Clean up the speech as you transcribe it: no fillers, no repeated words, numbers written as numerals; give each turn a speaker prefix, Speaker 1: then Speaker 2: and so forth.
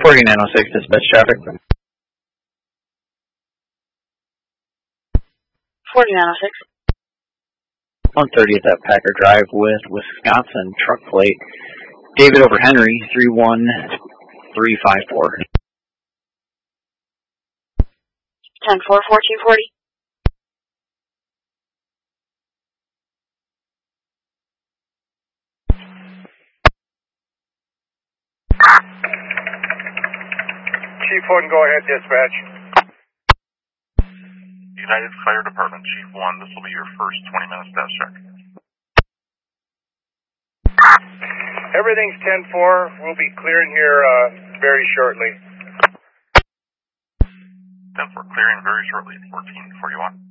Speaker 1: 4906 dispatch traffic.
Speaker 2: 4906.
Speaker 1: 130th at Packer Drive with Wisconsin truck plate. David over Henry, 31354.
Speaker 2: 10-4, 1440.
Speaker 3: Chief 1, go ahead, dispatch.
Speaker 4: United Fire Department, Chief 1, this will be your first 20-minute status check.
Speaker 3: Everything's 10-4. We'll be clearing here very shortly.
Speaker 4: 10-4, clearing very shortly, 1441.